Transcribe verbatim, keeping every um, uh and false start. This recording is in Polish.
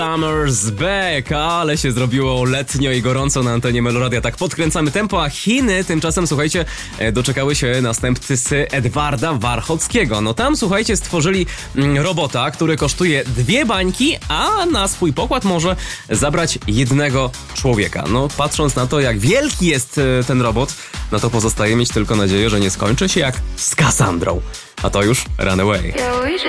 Summer's Back, ale się zrobiło letnio i gorąco na antenie Meloradia. Tak podkręcamy tempo, a Chiny tymczasem, słuchajcie, doczekały się następcy Edwarda Warchockiego. No tam, słuchajcie, stworzyli robota, który kosztuje dwie bańki, a na swój pokład może zabrać jednego człowieka. No patrząc na to, jak wielki jest ten robot, no to pozostaje mieć tylko nadzieję, że nie skończy się jak z Cassandrą. A to już Runaway.